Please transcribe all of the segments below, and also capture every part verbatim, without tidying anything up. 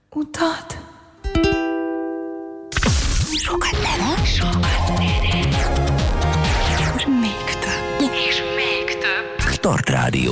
utat. Sokat nem? Sokat nem. És még több. És még több. Start Rádió.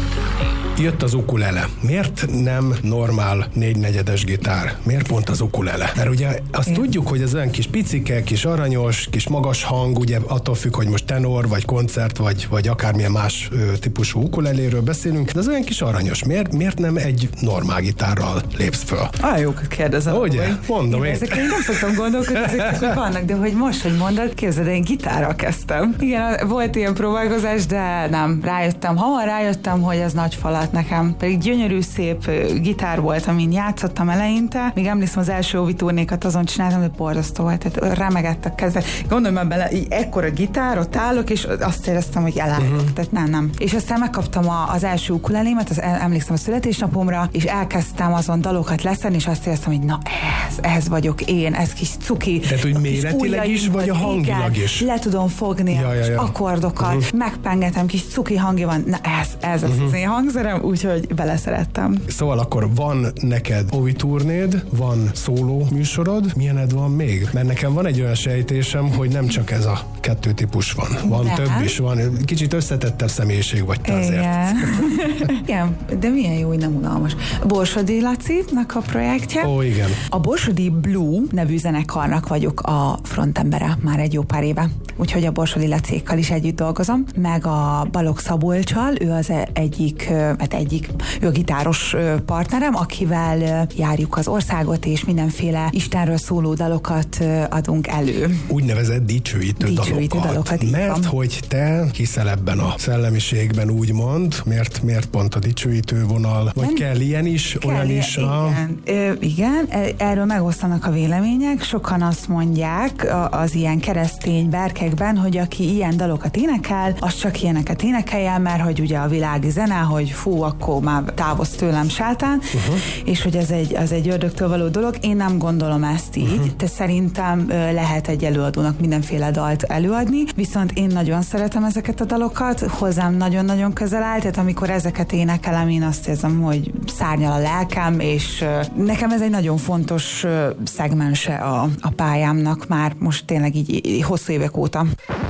Jött az ukulele. Miért nem normál négynegyedes gitár? Miért pont az ukulele? Mert ugye azt tudjuk, hogy ez olyan kis picike, kis aranyos, kis magas hang, ugye attól függ, hogy most tenor, vagy koncert, vagy, vagy akármilyen más ö, típusú ukuleléről beszélünk, de az olyan kis aranyos. Miért, miért nem egy normál gitárral lépsz föl? Ah, jókat kérdezem. Ugye? Hogy Mondom én. Ezekre én nem szoktam gondolkodni, ezek, hogy vannak, de hogy most, hogy mondod, képzeld, én gitárral kezdtem. Igen, volt ilyen próbálkozás, de nem, rájöttem, hamar rájöttem, hogy ez nagy falat nekem. Pedig gyönyörű, szép gitár volt, amin játszottam eleinte. Még emlékszem, az első óvi turnékat azon csináltam, de borzasztó volt, tehát remegett a kezek. Gondolj már bele, így ekkora gitár, ott állok, és azt éreztem, hogy elállok, uh-huh. tehát nem, nem. És aztán megkaptam a, az első ukulelémet, az emlékszem a születésnapomra, és elkezdtem azon dalokat leszedni, és azt éreztem, hogy na ez, ez vagyok én, ez kis cuki. Tehát, hogy méretileg is, vagy a hangilag igen, is? Le tudom fogni ja, ja, ja. az akkordokat, uh-huh. megpengetem, kis cuki hangja van, na ez, ez uh-huh. az én hangszerem, úgyhogy beleszerettem. Szóval akkor van neked óvi turnéd, van szóló műsorod, milyened van még? Mert nekem van egy olyan sejtésem, hogy nem csak ez a kettő típus van. Van nem. több is, van. Kicsit összetettebb személyiség vagy te azért. Igen. Igen, de milyen jó, hogy nem unalmas. Borsodi Lacinak a projektje. Ó, igen. A Borsodi Blue nevű zenekarnak vagyok a frontembere már egy jó pár éve. Úgyhogy a Borsodi Lacékkal is együtt dolgozom, meg a Balogh Szabolccsal, ő az egyik, hát egyik, ő a gitáros partnerem, akivel járjuk az országot, és mindenféle Istenről szóló dalokat adunk elő. Úgynevezett dicsőítő, dicsőítő dalokat. dalokat Mert hogy te hiszel ebben a szellemiségben, úgymond, miért, miért pont a dicsőítő vonal? Vagy nem, kell ilyen is, kell olyan ilyen, is? Igen, a... Ö, igen, erről megosztanak a vélemények. Sokan azt mondják az ilyen keresztény berkekben, hogy aki ilyen dalokat énekel, az csak ilyeneket énekeljen, mert hogy ugye a világi zene, hogy fú, akkor már távozz tőlem sátán, uh-huh. és hogy ez egy, az egy ördögtől való dolog. Én nem gondolom ezt így, uh-huh. de szerintem lehet egy előadónak mindenféle dalt előadni, viszont én nagyon szeretem ezeket a dalokat, hozzám nagyon-nagyon közel áll, tehát amikor ezeket énekelem, én azt érzem, hogy szárnyal a lelkem, és nekem ez egy nagyon fontos szegmense a, a pályámnak már most tényleg így hosszú évek óta.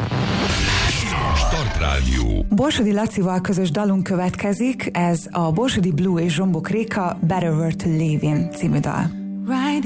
Start Rádió. Borsodi Lacival közös dalunk következik, ez a Borsodi Blue és Zsombok Réka Better World to Live In című dal.